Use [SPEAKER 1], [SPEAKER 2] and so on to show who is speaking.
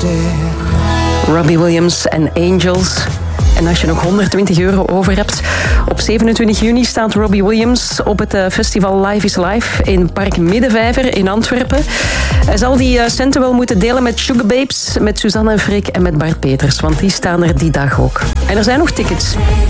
[SPEAKER 1] Robbie Williams en Angels. En als je nog €120 over hebt, op 27 juni staat Robbie Williams op het festival Live is Live in Park Middenvijver in Antwerpen. Hij zal die centen wel moeten delen met Sugababes, met Suzanne en Freek en met Bart Peters, want die staan er die dag ook. En er zijn nog tickets.